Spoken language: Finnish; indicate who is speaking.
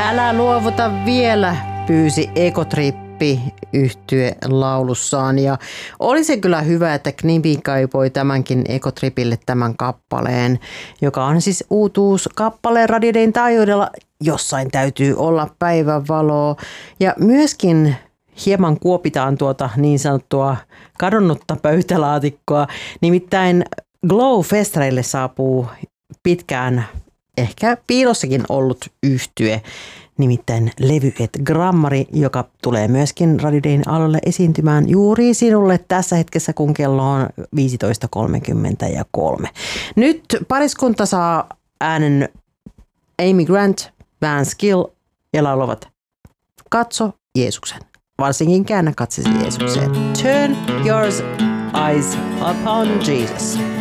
Speaker 1: Älä luovuta vielä, pyysi Ecotrippi yhtye laulussaan. Ja oli se kyllä hyvä, että Knibi kaipoi tämänkin Ecotripille tämän kappaleen, joka on siis uutuus kappaleen Radio Dayn taajuudella. Jossain täytyy olla päivänvaloa. Ja myöskin hieman kuopitaan tuota niin sanottua kadonnutta pöytälaatikkoa. Nimittäin Glow-festareille saapuu pitkään ehkä piilossakin ollut yhtye, nimittäin Levy et Grammari, joka tulee myöskin Radio Dayn aloille esiintymään juuri sinulle tässä hetkessä, kun kello on 15.33. Nyt pariskunta saa äänen Amy Grant, Van Skill ja laulavat Katso Jeesuksen. Varsinkin käännä katsesi Jeesukseen. Turn your eyes upon Jesus.